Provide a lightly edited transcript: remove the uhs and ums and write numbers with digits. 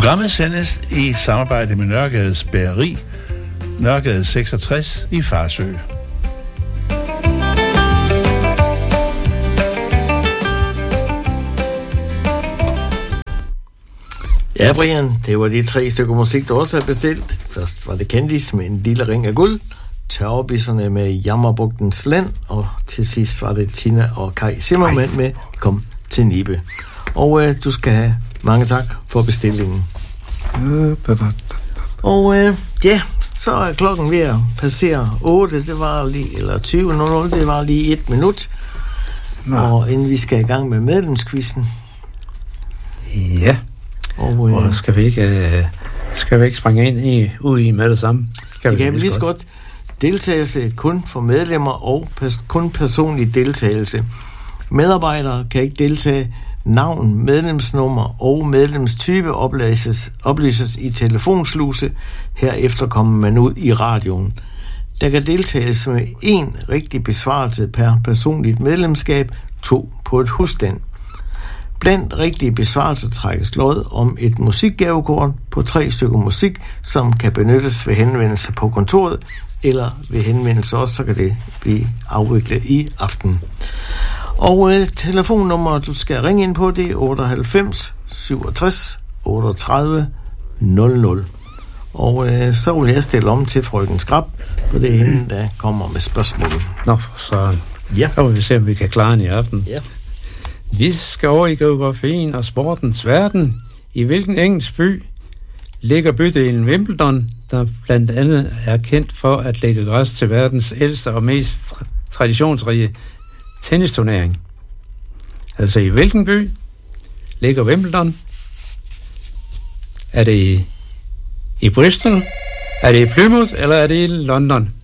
Programmet sendes i samarbejde med Nørregades Bageri, Nørregade 66 i Farsø. Ja, Brian, det var de 3 stykker musik, du også havde bestilt. Først var det Candice med En lille ring af guld, Tørrebisserne med Jammerbugtens land, og til sidst var det Tina og Kai Zimmermann med Kom til Nibe. Og du skal have mange tak for bestillingen. Og ja, så er klokken ved at passere 8, det var lige, eller 20.00, det var lige 1 minut. Og inden vi skal i gang med medlemskvisten. Ja. Og skal vi ikke springe ind ud i med det samme? Det kan vi lige så godt. Deltagelse kun for medlemmer og kun personlig deltagelse. Medarbejdere kan ikke deltage. Navn, medlemsnummer og medlemstype oplyses i telefonsluse. Herefter kommer man ud i radioen. Der kan deltages med 1 rigtig besvarelse per personligt medlemskab, 2 på et husstand. Blandt rigtige besvarelser trækkes lod om et musikgavekort på 3 stykker musik, som kan benyttes ved henvendelse på kontoret, eller ved henvendelse også, så kan det blive afviklet i aften. Og telefonnummer, du skal ringe ind på, det er 98 67 38 00. Og så vil jeg stille om til frøken Skrab, for det er hende, der kommer med spørgsmålet. Nå, så vil vi se, om vi kan klare den i aften. Ja. Vi skal over i geografien og sportens verden. I hvilken engelsk by ligger bydelen Wimbledon, der blandt andet er kendt for at lægge græs til verdens ældste og mest traditionsrige tennisturnering? Altså, i hvilken by ligger Wimbledon? Er det i Bristol? Er det i Plymouth? Eller er det i London?